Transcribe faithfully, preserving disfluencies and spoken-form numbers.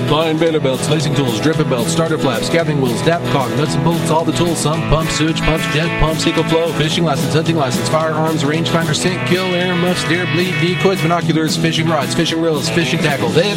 Line bailer belts, lacing tools, dripping belts, starter flaps, gathering wheels, dap caulk, nuts and bolts, all the tools, sump, pumps, sewage pumps, jet pumps, EcoFlow, fishing license, hunting license, firearms, rangefinder, scent, kill, air muffs, deer bleed, decoys, binoculars, fishing rods, fishing reels, fishing tackle. They have